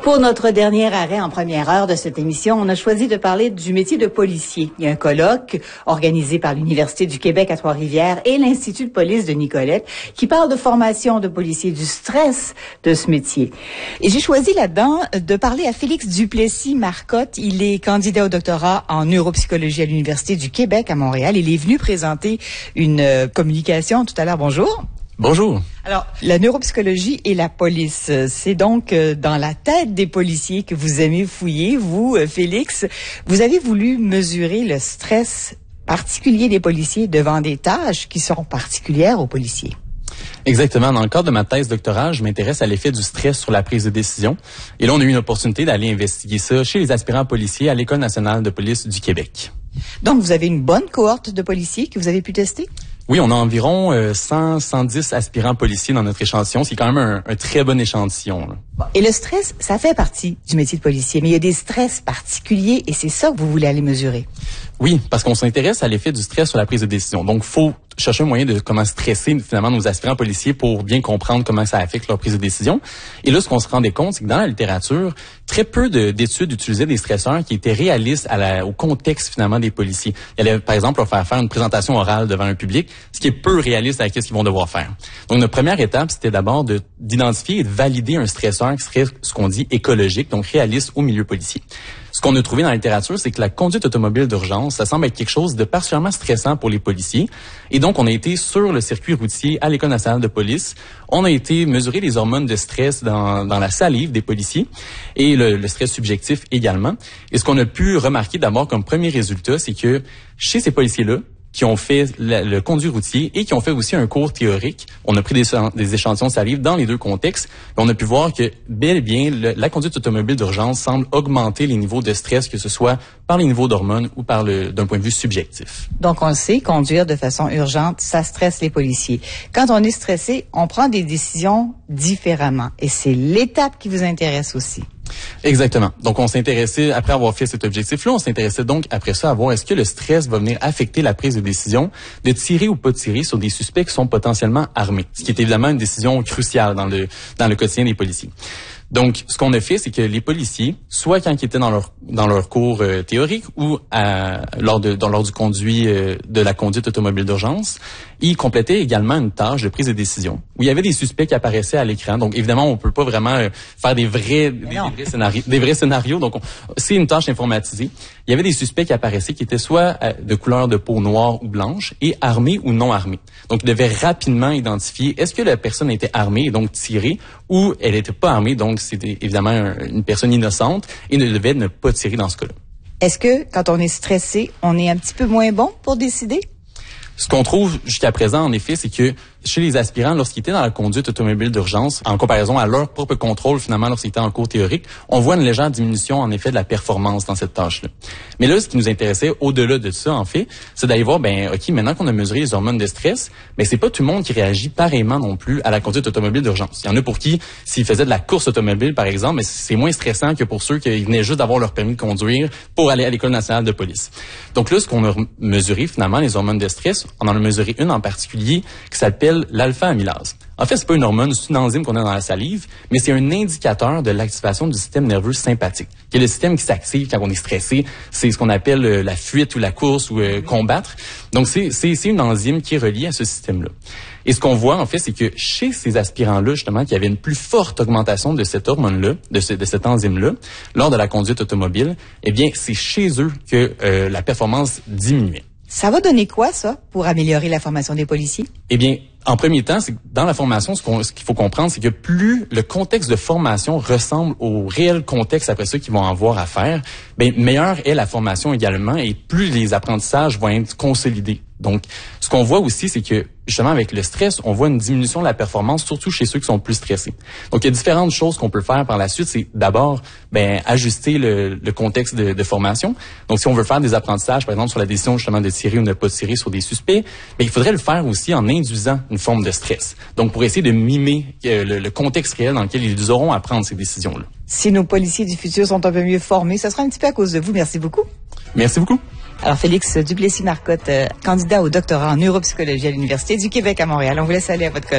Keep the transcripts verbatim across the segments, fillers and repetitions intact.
Pour notre dernier arrêt en première heure de cette émission, on a choisi de parler du métier de policier. Il y a un colloque organisé par l'Université du Québec à Trois-Rivières et l'Institut de police de Nicolette qui parle de formation de policiers, du stress de ce métier. Et j'ai choisi là-dedans de parler à Félix Duplessis-Marcotte. Il est candidat au doctorat en neuropsychologie à l'Université du Québec à Montréal. Il est venu présenter une euh, communication tout à l'heure. Bonjour. Bonjour. Alors, la neuropsychologie et la police, c'est donc euh, dans la tête des policiers que vous aimez fouiller. Vous, euh, Félix, vous avez voulu mesurer le stress particulier des policiers devant des tâches qui sont particulières aux policiers. Exactement. Dans le cadre de ma thèse doctorale, je m'intéresse à l'effet du stress sur la prise de décision. Et là, on a eu une opportunité d'aller investiguer ça chez les aspirants policiers à l'École nationale de police du Québec. Donc, vous avez une bonne cohorte de policiers que vous avez pu tester? Oui, on a environ euh, cent, cent dix aspirants policiers dans notre échantillon. C'est quand même un, un très bon échantillon, là. Et le stress, ça fait partie du métier de policier, mais il y a des stress particuliers et c'est ça que vous voulez aller mesurer. Oui, parce qu'on s'intéresse à l'effet du stress sur la prise de décision. Donc, faut chercher un moyen de comment stresser finalement nos aspirants policiers pour bien comprendre comment ça affecte leur prise de décision. Et là, ce qu'on se rendait compte, c'est que dans la littérature, très peu de, d'études utilisaient des stresseurs qui étaient réalistes à la, au contexte finalement des policiers. Il y allait, par exemple, leur faire faire une présentation orale devant un public, ce qui est peu réaliste avec ce qu'ils vont devoir faire. Donc, notre première étape, c'était d'abord de, d'identifier et de valider un stresseur qui serait ce qu'on dit écologique, donc réaliste au milieu policier. Ce qu'on a trouvé dans la littérature, c'est que la conduite automobile d'urgence, ça semble être quelque chose de particulièrement stressant pour les policiers. Et donc, on a été sur le circuit routier à l'École nationale de police. On a été mesurer les hormones de stress dans, dans la salive des policiers et le, le stress subjectif également. Et ce qu'on a pu remarquer d'abord comme premier résultat, c'est que chez ces policiers-là, qui ont fait le, le conduit routier et qui ont fait aussi un cours théorique. On a pris des, des échantillons de salive dans les deux contextes. Et on a pu voir que, bel et bien, le, la conduite automobile d'urgence semble augmenter les niveaux de stress, que ce soit par les niveaux d'hormones ou par le, d'un point de vue subjectif. Donc, on le sait, conduire de façon urgente, ça stresse les policiers. Quand on est stressé, on prend des décisions différemment. Et c'est l'étape qui vous intéresse aussi. Exactement. Donc, on s'intéressait, après avoir fait cet objectif-là, on s'intéressait donc après ça à voir est-ce que le stress va venir affecter la prise de décision de tirer ou pas tirer sur des suspects qui sont potentiellement armés, ce qui est évidemment une décision cruciale dans le dans le quotidien des policiers. Donc, ce qu'on a fait, c'est que les policiers, soit quand ils étaient dans leur dans leur cours euh, théorique ou à, lors de dans, lors du conduit euh, de la conduite automobile d'urgence, ils complétaient également une tâche de prise de décision où il y avait des suspects qui apparaissaient à l'écran. Donc, évidemment, on peut pas vraiment euh, faire des vrais des, des vrais scénarios, des vrais scénarios. Donc, on, c'est une tâche informatisée. Il y avait des suspects qui apparaissaient qui étaient soit euh, de couleur de peau noire ou blanche et armés ou non armés. Donc, ils devaient rapidement identifier est-ce que la personne était armée et donc tirée ou elle était pas armée, donc c'était évidemment un, une personne innocente et ne devait ne pas tirer dans ce cas-là. Est-ce que, quand on est stressé, on est un petit peu moins bon pour décider? Ce qu'on trouve jusqu'à présent, en effet, c'est que chez les aspirants, lorsqu'ils étaient dans la conduite automobile d'urgence, en comparaison à leur propre contrôle, finalement, lorsqu'ils étaient en cours théorique, on voit une légère diminution, en effet, de la performance dans cette tâche-là. Mais là, ce qui nous intéressait, au-delà de ça, en fait, c'est d'aller voir, ben, OK, maintenant qu'on a mesuré les hormones de stress, ben, c'est pas tout le monde qui réagit pareillement non plus à la conduite automobile d'urgence. Il y en a pour qui, s'ils faisaient de la course automobile, par exemple, ben, c'est moins stressant que pour ceux qui venaient juste d'avoir leur permis de conduire pour aller à l'École nationale de police. Donc là, ce qu'on a mesuré, finalement, les hormones de stress, on en a mesuré une en particulier qui s'appelle l'alpha-amylase. En fait, c'est pas une hormone, c'est une enzyme qu'on a dans la salive, mais c'est un indicateur de l'activation du système nerveux sympathique, qui est le système qui s'active quand on est stressé. C'est ce qu'on appelle euh, la fuite ou la course ou euh, combattre. Donc, c'est, c'est, c'est une enzyme qui est reliée à ce système-là. Et ce qu'on voit, en fait, c'est que chez ces aspirants-là, justement, qui avaient une plus forte augmentation de cette hormone-là, de, ce, de cette enzyme-là, lors de la conduite automobile, eh bien, c'est chez eux que euh, la performance diminuait. Ça va donner quoi, ça, pour améliorer la formation des policiers? Eh bien, en premier temps, c'est que dans la formation, ce, qu'on, ce qu'il faut comprendre, c'est que plus le contexte de formation ressemble au réel contexte après ça qu'ils vont avoir à faire, bien, meilleure est la formation également et plus les apprentissages vont être consolidés. Donc, ce qu'on voit aussi, c'est que justement avec le stress, on voit une diminution de la performance, surtout chez ceux qui sont plus stressés. Donc, il y a différentes choses qu'on peut faire par la suite. C'est d'abord, ben, ajuster le, le contexte de, de formation. Donc, si on veut faire des apprentissages, par exemple, sur la décision justement de tirer ou de ne pas tirer sur des suspects, ben, il faudrait le faire aussi en induisant une forme de stress. Donc, pour essayer de mimer euh, le, le contexte réel dans lequel ils auront à prendre ces décisions-là. Si nos policiers du futur sont un peu mieux formés, ce sera un petit peu à cause de vous. Merci beaucoup. Merci beaucoup. Alors, Félix Duplessis-Marcotte, euh, candidat au doctorat en neuropsychologie à l'Université du Québec à Montréal. On vous laisse aller à votre colloque.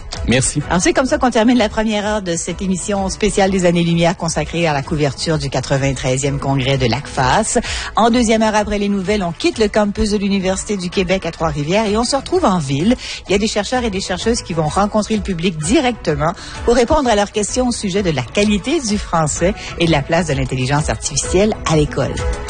Merci. Alors, c'est comme ça qu'on termine la première heure de cette émission spéciale des Années-Lumière consacrée à la couverture du quatre-vingt-treizième congrès de l'A C F A S. En deuxième heure, après les nouvelles, on quitte le campus de l'Université du Québec à Trois-Rivières et on se retrouve en ville. Il y a des chercheurs et des chercheuses qui vont rencontrer le public directement pour répondre à leurs questions au sujet de la qualité du français et de la place de l'intelligence artificielle à l'école.